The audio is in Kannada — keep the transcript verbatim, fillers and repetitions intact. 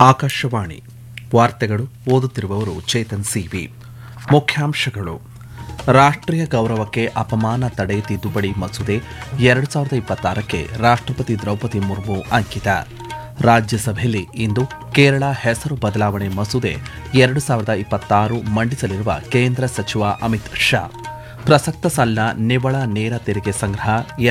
ಆಕಾಶವಾಣಿ ವಾರ್ತೆಗಳು ಓದುತ್ತಿರುವವರು ಚೇತನ್ ಸಿವಿ. ಮುಖ್ಯಾಂಶಗಳು: ರಾಷ್ಟ್ರೀಯ ಗೌರವಕ್ಕೆ ಅಪಮಾನ ತಡೆ ತಿದ್ದುಪಡಿ ಮಸೂದೆ ಎರಡು ಸಾವಿರದ ಇಪ್ಪತ್ತಾರಕ್ಕೆ ರಾಷ್ಟ್ರಪತಿ ದ್ರೌಪದಿ ಮುರ್ಮು ಅಂಕಿತ. ರಾಜ್ಯಸಭೆಯಲ್ಲಿ ಇಂದು ಕೇರಳ ಹೆಸರು ಬದಲಾವಣೆ ಮಸೂದೆ ಎರಡು ಸಾವಿರದ ಇಪ್ಪತ್ತಾರು ಮಂಡಿಸಲಿರುವ ಕೇಂದ್ರ ಸಚಿವ ಅಮಿತ್ ಶಾ. ಪ್ರಸಕ್ತ ಸಾಲಿನ ನಿವ್ವಳ ನೇರ ತೆರಿಗೆ ಸಂಗ್ರಹ